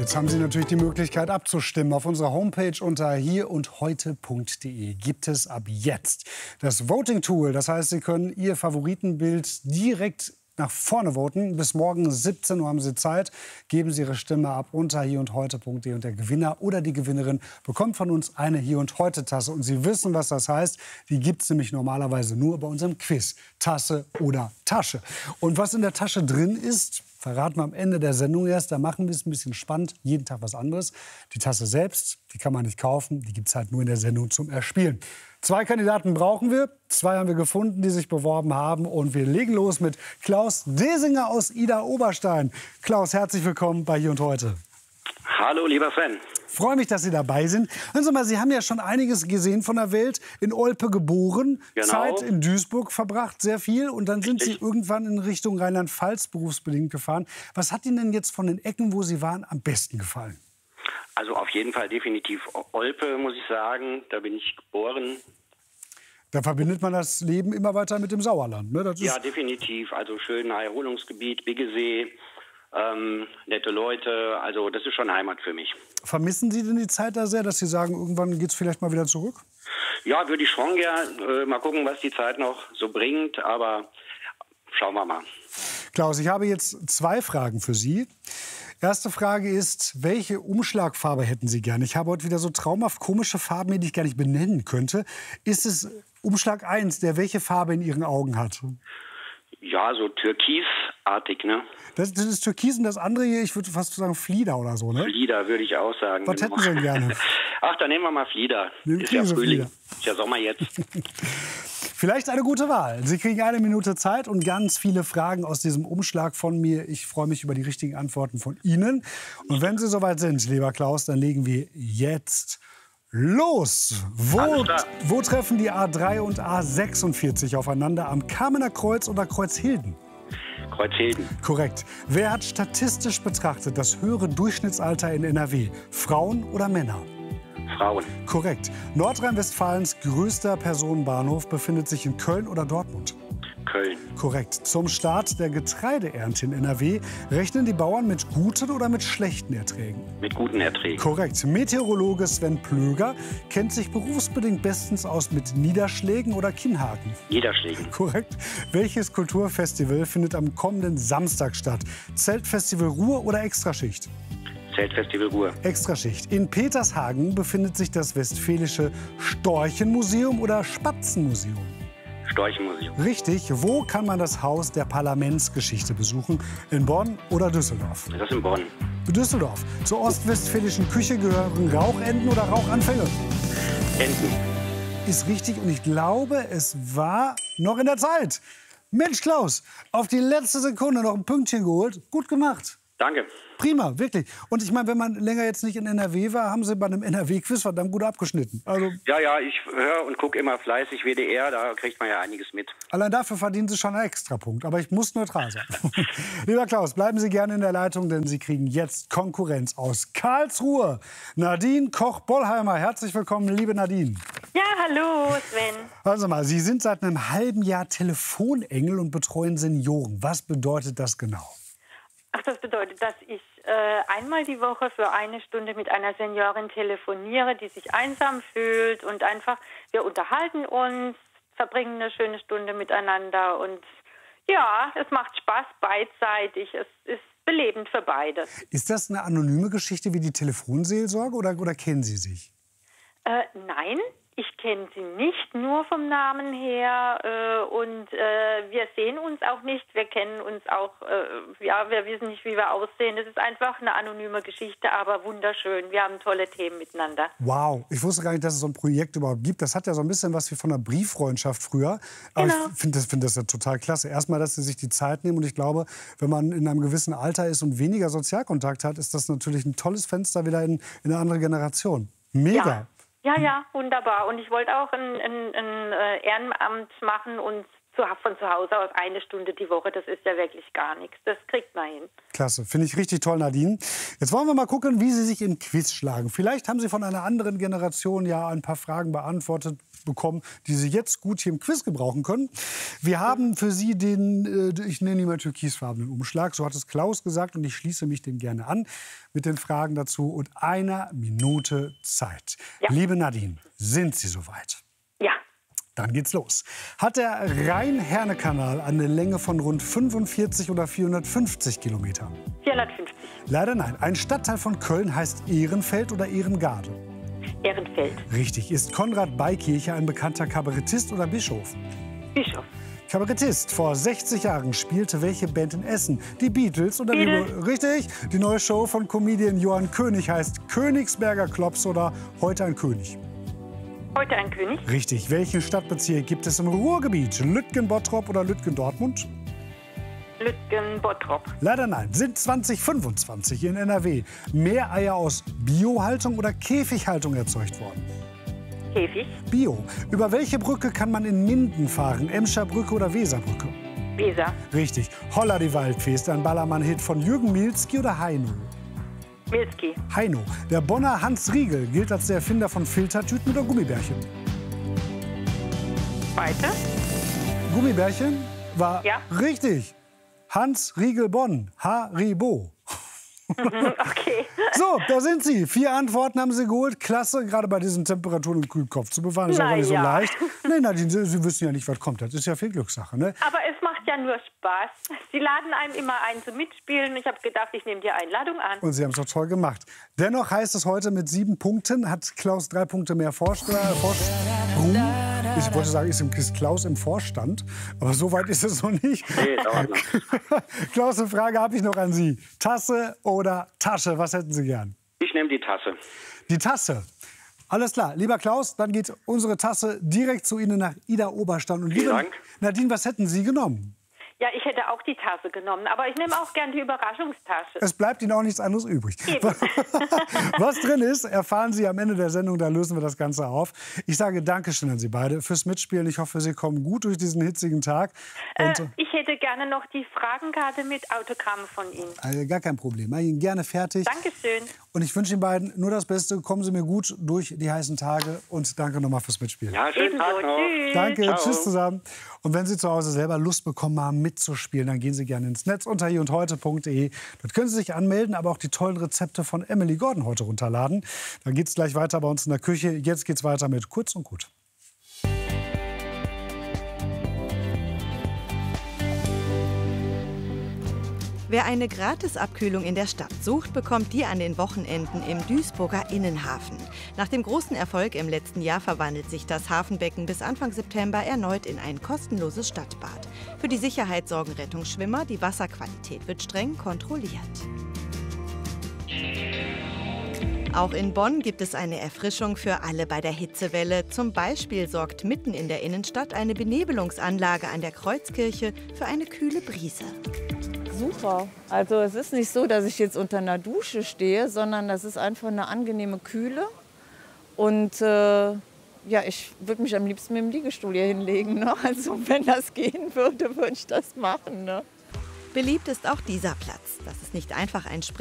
Jetzt haben Sie natürlich die Möglichkeit abzustimmen. Auf unserer Homepage unter hierundheute.de gibt es ab jetzt das Voting-Tool. Das heißt, Sie können Ihr Favoritenbild direkt nach vorne voten. Bis morgen 17 Uhr haben Sie Zeit. Geben Sie Ihre Stimme ab unter hierundheute.de. Und der Gewinner oder die Gewinnerin bekommt von uns eine Hier und Heute Tasse. Und Sie wissen, was das heißt. Die gibt es nämlich normalerweise nur bei unserem Quiz. Tasse oder Tasche. Und was in der Tasche drin ist, verraten wir am Ende der Sendung erst. Da machen wir es ein bisschen spannend. Jeden Tag was anderes. Die Tasse selbst, die kann man nicht kaufen. Die gibt es halt nur in der Sendung zum Erspielen. 2 Kandidaten brauchen wir. 2 haben wir gefunden, die sich beworben haben. Und wir legen los mit Klaus Desinger aus Idar-Oberstein. Klaus, herzlich willkommen bei Hier und Heute. Hallo, lieber Sven. Freue mich, dass Sie dabei sind. Hören Sie mal, Sie haben ja schon einiges gesehen von der Welt. In Olpe geboren, Genau. Zeit in Duisburg verbracht, sehr viel. Und dann sind Sie irgendwann in Richtung Rheinland-Pfalz berufsbedingt gefahren. Was hat Ihnen denn jetzt von den Ecken, wo Sie waren, am besten gefallen? Also auf jeden Fall definitiv Olpe, muss ich sagen. Da bin ich geboren. Da verbindet man das Leben immer weiter mit dem Sauerland, ne? Das ist Ja, definitiv. Also schön Erholungsgebiet, Biggesee, nette Leute. Also das ist schon Heimat für mich. Vermissen Sie denn die Zeit da sehr, dass Sie sagen, irgendwann geht es vielleicht mal wieder zurück? Ja, würde ich schon gern. Mal gucken, was die Zeit noch so bringt. Aber schauen wir mal. Klaus, ich habe jetzt 2 Fragen für Sie. Erste Frage ist, welche Umschlagfarbe hätten Sie gerne? Ich habe heute wieder so traumhaft komische Farben, die ich gar nicht benennen könnte. Ist es Umschlag 1, der welche Farbe in Ihren Augen hat? Ja, so türkisartig, ne? Das ist Türkis und das andere hier, ich würde fast sagen Flieder oder so, ne? Flieder würde ich auch sagen. Was hätten Sie denn gerne? Ach, dann nehmen wir mal Flieder. Nehmen Ist ja Sie Frühling. Flieder. Ist ja Sommer jetzt. Vielleicht eine gute Wahl. Sie kriegen 1 Minute Zeit und ganz viele Fragen aus diesem Umschlag von mir. Ich freue mich über die richtigen Antworten von Ihnen. Und wenn Sie soweit sind, lieber Klaus, dann legen wir jetzt los. Wo treffen die A3 und A46 aufeinander? Am Kamener Kreuz oder Kreuzhilden? Kreuzhilden. Korrekt. Wer hat statistisch betrachtet das höhere Durchschnittsalter in NRW? Frauen oder Männer? Frauen. Korrekt. Nordrhein-Westfalens größter Personenbahnhof befindet sich in Köln oder Dortmund? Köln. Korrekt. Zum Start der Getreideernte in NRW rechnen die Bauern mit guten oder mit schlechten Erträgen? Mit guten Erträgen. Korrekt. Meteorologe Sven Plöger kennt sich berufsbedingt bestens aus mit Niederschlägen oder Kinnhaken? Niederschlägen. Korrekt. Welches Kulturfestival findet am kommenden Samstag statt? Zeltfestival Ruhr oder Extraschicht? Zeltfestival Ruhr. Extraschicht. In Petershagen befindet sich das Westfälische Storchenmuseum oder Spatzenmuseum? Storchenmuseum. Richtig. Wo kann man das Haus der Parlamentsgeschichte besuchen? In Bonn oder Düsseldorf? Das ist in Bonn. Düsseldorf. Zur ostwestfälischen Küche gehören Rauchenten oder Rauchanfälle? Enten. Ist richtig und ich glaube, es war noch in der Zeit. Mensch, Klaus, auf die letzte Sekunde noch ein Pünktchen geholt. Gut gemacht. Danke. Prima, wirklich. Und ich meine, wenn man länger jetzt nicht in NRW war, haben Sie bei einem NRW-Quiz verdammt gut abgeschnitten. Also, Ja, ich höre und gucke immer fleißig WDR, da kriegt man ja einiges mit. allein dafür verdienen Sie schon einen Extrapunkt. Aber ich muss neutral sein. Lieber Klaus, bleiben Sie gerne in der Leitung, denn Sie kriegen jetzt Konkurrenz aus Karlsruhe. Nadine Koch-Bollheimer, herzlich willkommen, liebe Nadine. Ja, hallo Sven. Hören Sie mal, Sie sind seit einem halben Jahr Telefonengel und betreuen Senioren. Was bedeutet das genau? Ach, das bedeutet, dass ich einmal die Woche für 1 Stunde mit einer Seniorin telefoniere, die sich einsam fühlt und einfach, wir unterhalten uns, verbringen eine schöne Stunde miteinander und ja, es macht Spaß beidseitig, es ist belebend für beide. Ist das eine anonyme Geschichte wie die Telefonseelsorge oder kennen Sie sich? Nein, ich kenne sie nicht nur vom Namen her und wir sehen uns auch nicht, wir kennen uns auch, wir wissen nicht, wie wir aussehen. Es ist einfach eine anonyme Geschichte, aber wunderschön. Wir haben tolle Themen miteinander. Wow, ich wusste gar nicht, dass es so ein Projekt überhaupt gibt. Das hat ja so ein bisschen was wie von einer Brieffreundschaft früher. Aber Genau. ich finde das ja total klasse. Erstmal, dass Sie sich die Zeit nehmen und ich glaube, wenn man in einem gewissen Alter ist und weniger Sozialkontakt hat, ist das natürlich ein tolles Fenster wieder in eine andere Generation. Mega. Ja. Ja, wunderbar. Und ich wollte auch ein Ehrenamt machen und von zu Hause aus 1 Stunde die Woche, das ist ja wirklich gar nichts. Das kriegt man hin. Klasse, finde ich richtig toll, Nadine. Jetzt wollen wir mal gucken, wie Sie sich im Quiz schlagen. Vielleicht haben Sie von einer anderen Generation ja ein paar Fragen beantwortet bekommen, die Sie jetzt gut hier im Quiz gebrauchen können. Wir haben für Sie den, ich nenne ihn mal türkisfarbenen Umschlag, so hat es Klaus gesagt und ich schließe mich dem gerne an mit den Fragen dazu und 1 Minute Zeit. Ja. Liebe Nadine, sind Sie soweit? Ja, Dann geht's los. Hat der Rhein-Herne-Kanal eine Länge von rund 45 oder 450 Kilometer? 450. Leider nein. Ein Stadtteil von Köln heißt Ehrenfeld oder Ehrengarde? Ehrenfeld. Richtig. Ist Konrad Beikircher ein bekannter Kabarettist oder Bischof? Bischof. Kabarettist. Vor 60 Jahren spielte welche Band in Essen? Die Beatles oder Beatles. Richtig. Die neue Show von Comedian Johann König heißt Königsberger Klops oder Heute ein König? Heute ein König. Richtig. Welchen Stadtbezirk gibt es im Ruhrgebiet? Lütgen-Bottrop oder Lütgen-Dortmund? Lütgen-Bottrop. Leider nein. Sind 2025 in NRW mehr Eier aus Biohaltung oder Käfighaltung erzeugt worden? Käfig. Bio. Über welche Brücke kann man in Minden fahren? Emscher Brücke oder Weserbrücke? Weser. Richtig. Holla die Waldfee ist ein Ballermann-Hit von Jürgen Milzki oder Heino? Milzki. Heino. Der Bonner Hans Riegel gilt als der Erfinder von Filtertüten oder Gummibärchen. Weiter. Gummibärchen war Ja. richtig. Hans Riegel Bonn. Haribo. Okay. So, da sind Sie. 4 Antworten haben Sie geholt. Klasse, gerade bei diesen Temperaturen im Kühlkopf zu bewahren. Ist aber nicht so Na ja. leicht. Nein, Nadine, Sie wissen ja nicht, was kommt. Das ist ja viel Glückssache. Ne? Aber es macht ja nur Spaß. Sie laden einem immer ein zum Mitspielen. Ich habe gedacht, ich nehme die Einladung an. Und Sie haben es doch toll gemacht. Dennoch heißt es heute mit 7 Punkten, hat Klaus 3 Punkte mehr Vorsprung. Ich wollte sagen, ist Klaus im Vorstand. Aber so weit ist es noch nicht. Nee, dauert noch. Klaus, eine Frage habe ich noch an Sie. Tasse oder Tasche? Was hätten Sie gern? Ich nehme die Tasse. Die Tasse. Alles klar. Lieber Klaus, dann geht unsere Tasse direkt zu Ihnen nach Ida Oberstein. Und Vielen liebe Dank. Nadine, was hätten Sie genommen? Ja, ich hätte auch die Tasse genommen. Aber ich nehme auch gern die Überraschungstasche. Es bleibt Ihnen auch nichts anderes übrig. Eben. Was drin ist, erfahren Sie am Ende der Sendung. Da lösen wir das Ganze auf. Ich sage Dankeschön an Sie beide fürs Mitspielen. Ich hoffe, Sie kommen gut durch diesen hitzigen Tag. Und, Ich hätte gerne noch die Fragenkarte mit Autogramm von Ihnen. gar kein Problem. Mach Ihnen gerne fertig. Dankeschön. Und ich wünsche Ihnen beiden nur das Beste. Kommen Sie mir gut durch die heißen Tage. Und danke nochmal fürs Mitspielen. Ja, schönen Ebenso. Tag noch. Tschüss. Danke, Ciao. tschüss zusammen. Und wenn Sie zu Hause selber Lust bekommen haben, mitzuspielen, dann gehen Sie gerne ins Netz unter hierundheute.de. Dort können Sie sich anmelden, aber auch die tollen Rezepte von Emily Gordon heute runterladen. Dann geht es gleich weiter bei uns in der Küche. Jetzt geht es weiter mit Kurz und Gut. Wer eine Gratisabkühlung in der Stadt sucht, bekommt die an den Wochenenden im Duisburger Innenhafen. Nach dem großen Erfolg im letzten Jahr verwandelt sich das Hafenbecken bis Anfang September erneut in ein kostenloses Stadtbad. Für die Sicherheit sorgen Rettungsschwimmer, die Wasserqualität wird streng kontrolliert. Auch in Bonn gibt es eine Erfrischung für alle bei der Hitzewelle. Zum Beispiel sorgt mitten in der Innenstadt eine Benebelungsanlage an der Kreuzkirche für eine kühle Brise. Super. Also es ist nicht so, dass ich jetzt unter einer Dusche stehe, sondern das ist einfach eine angenehme Kühle. Und ja, ich würde mich am liebsten mit dem Liegestuhl hier hinlegen. Ne? Also wenn das gehen würde, würde ich das machen. Ne? Beliebt ist auch dieser Platz. Das ist nicht einfach ein